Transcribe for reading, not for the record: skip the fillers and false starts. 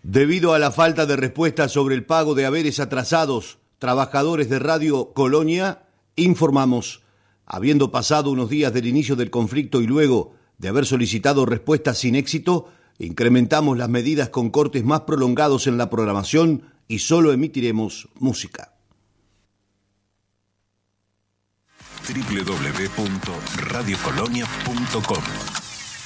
Debido a la falta de respuesta sobre el pago de haberes atrasados, trabajadores de Radio Colonia, informamos, habiendo pasado unos días del inicio del conflicto y luego de haber solicitado respuestas sin éxito, incrementamos las medidas con cortes más prolongados en la programación y solo emitiremos música. www.radiocolonia.com